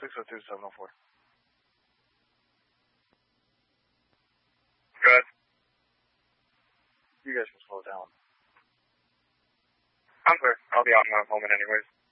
602-704. Good. You guys can slow down. I'm clear. I'll be out in a moment anyways.